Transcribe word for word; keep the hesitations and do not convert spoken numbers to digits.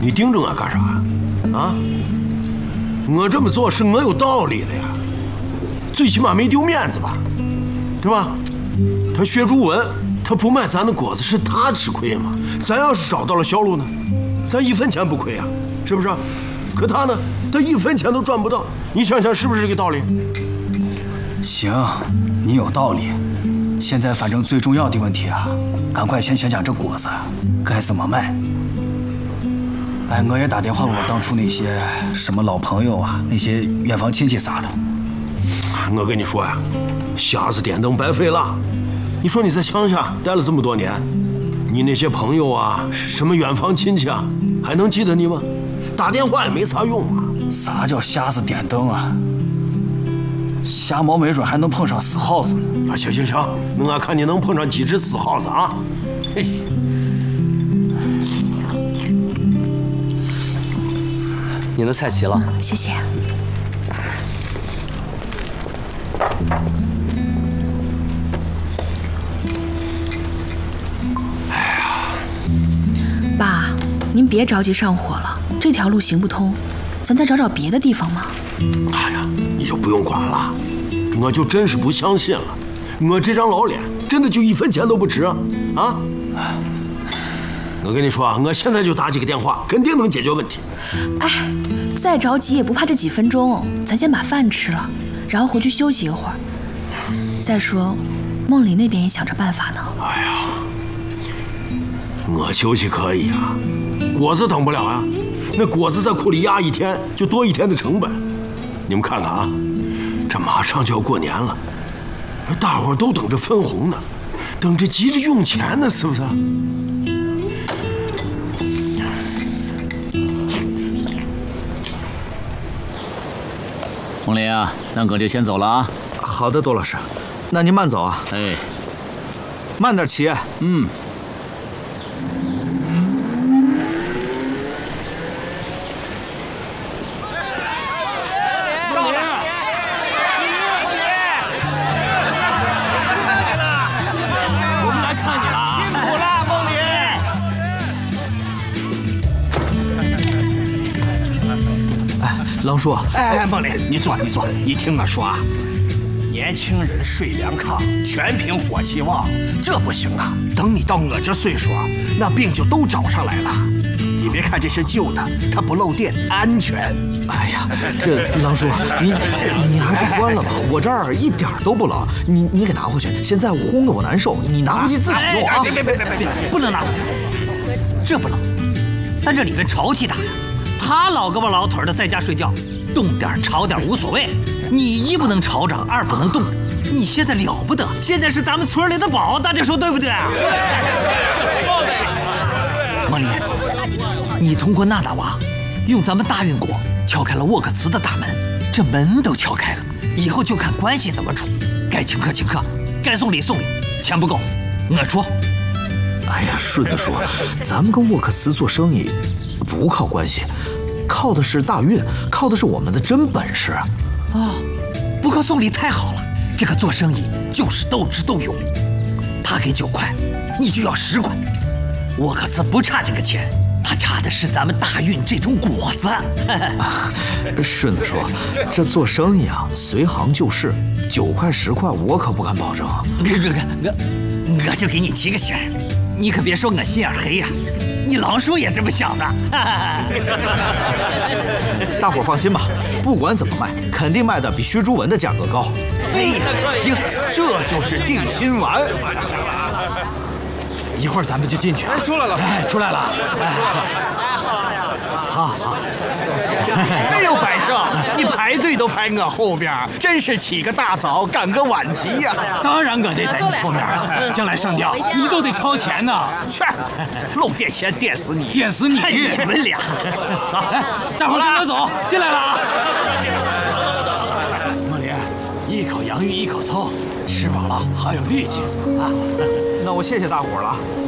你盯着我干啥？啊？我这么做是我有道理的呀，最起码没丢面子吧，对吧？他薛竹文，他不卖咱的果子是他吃亏吗？咱要是找到了销路呢，咱一分钱不亏呀，是不是？可他呢，他一分钱都赚不到，你想想是不是这个道理？ 行，你有道理。现在反正最重要的问题啊，赶快先想想这果子该怎么卖。哎，我也打电话问我当初那些什么老朋友啊，那些远房亲戚啥的。 我跟你说呀，瞎子点灯白费了。你说你在乡下待了这么多年，你那些朋友啊，什么远房亲戚啊，还能记得你吗？打电话也没啥用啊。 啥叫瞎子点灯啊？瞎猫没准还能碰上死耗子呢。 啊，行行行，那俺看你能碰上几只死耗子啊？嘿。 您的菜齐了， 谢谢。 哎呀， 爸，您别着急上火了，这条路行不通，咱再找找别的地方嘛。 哎呀，你就不用管了，我就真是不相信了，我这张老脸真的就一分钱都不值啊！啊！我跟你说啊，我现在就打几个电话，肯定能解决问题。 哎，再着急也不怕这几分钟，咱先把饭吃了，然后回去休息一会儿。再说，梦里那边也想着办法呢。 哎呀，我休息可以啊，果子等不了啊。那果子在库里压一天，就多一天的成本。你们看看啊，这马上就要过年了，大伙儿都等着分红呢，等着急着用钱呢，是不是？ 红林啊，那我就先走了啊。 好的，杜老师，那您慢走啊。 哎， 慢点骑。 嗯。 狼叔， 哎，梦林，你坐，你坐，你听我说啊，年轻人睡凉炕，全凭火气旺，这不行啊！等你到我这岁数啊，那病就都找上来了。你别看这是旧的，它不漏电，安全。 哎呀，这狼叔，你你还是关了吧，我这儿一点都不冷。你你给拿回去，现在烘得我难受，你拿回去自己用啊！ 别别别别别别，不能拿回去，这不冷，但这里边潮气大呀。他老胳膊老腿的在家睡觉，冻点潮点无所谓。你一不能潮涨，二不能冻。你现在了不得，现在是咱们村里的宝，大家说对不对啊？梦里，你通过娜娜娃，用咱们大运国敲开了沃克茨的大门，这门都敲开了，以后就看关系怎么处。该请客请客，该送礼送礼，钱不够我出。 哎呀，顺子叔，咱们跟沃克茨做生意，不靠关系。靠的是大运，靠的是我们的真本事。 哦，不靠送礼太好了。这个做生意就是斗智斗勇。他给九块，你就要十块。沃克茨不差这个钱，他差的是咱们大运这种果子。 顺子说，这做生意啊，随行就市，九块十块我可不敢保证。 哥哥哥，我我就给你提个醒，你可别说我心眼黑呀。你狼叔也这么想的。 大伙放心吧，不管怎么卖，肯定卖的比薛竹文的价格高。 哎呀，行，这就是定心丸。 一会儿咱们就进去。 哎，出来了， 哎，出来了。哎，好好。 哎呦，百胜，你排队都排我后边，真是起个大早赶个晚集呀！ 当然我得在你后面了，将来上吊你都得超前呢。 去，漏电先电死你， 电死你！ 你们俩， 走，大伙跟我走，进来了啊！梦莲，一口洋芋一口葱，吃饱了好有力气啊！ 那我谢谢大伙了。